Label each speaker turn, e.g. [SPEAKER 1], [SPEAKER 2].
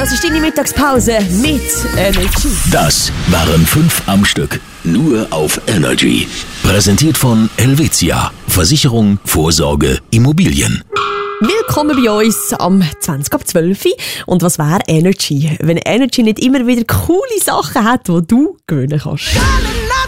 [SPEAKER 1] Das ist deine Mittagspause mit Energy.
[SPEAKER 2] Das waren 5 am Stück. Nur auf Energy. Präsentiert von Helvetia. Versicherung, Vorsorge, Immobilien.
[SPEAKER 1] Willkommen bei uns am 20:12 Uhr. Und was wäre Energy, wenn Energy nicht immer wieder coole Sachen hat, die du gewinnen kannst?